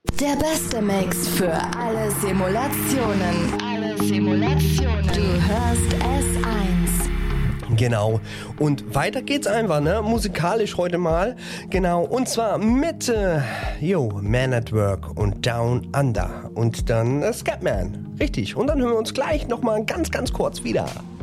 Der beste Mix für alle Simulationen. Du hörst S1. Genau. Und weiter geht's einfach, ne? Musikalisch heute mal. Genau. Und zwar mit, Man at Work und Down Under. Und dann Scatman. Richtig. Und dann hören wir uns gleich nochmal ganz, ganz kurz wieder.